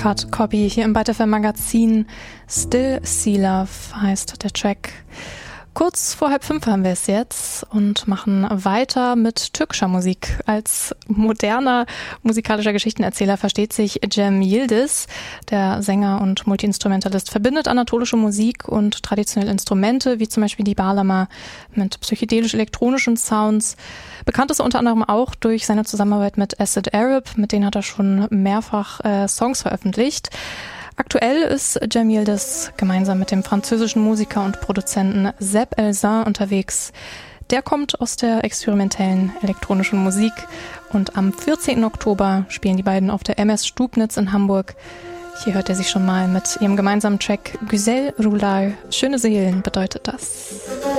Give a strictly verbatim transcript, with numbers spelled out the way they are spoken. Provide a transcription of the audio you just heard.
Cut Copy hier im Byte F M Magazin. Still See Love heißt der Track. Kurz vor halb fünf haben wir es jetzt und machen weiter mit türkischer Musik. Als moderner musikalischer Geschichtenerzähler versteht sich Cem Yildiz. Der Sänger und Multiinstrumentalist verbindet anatolische Musik und traditionelle Instrumente, wie zum Beispiel die Bağlama, mit psychedelisch-elektronischen Sounds. Bekannt ist er unter anderem auch durch seine Zusammenarbeit mit Acid Arab, mit denen hat er schon mehrfach äh, Songs veröffentlicht. Aktuell ist Cem Yildiz gemeinsam mit dem französischen Musiker und Produzenten Seb Elzin unterwegs. Der kommt aus der experimentellen elektronischen Musik und am vierzehnten Oktober spielen die beiden auf der M S Stubnitz in Hamburg. Hier hört er sich schon mal mit ihrem gemeinsamen Track Güzel Rular. Schöne Seelen bedeutet das.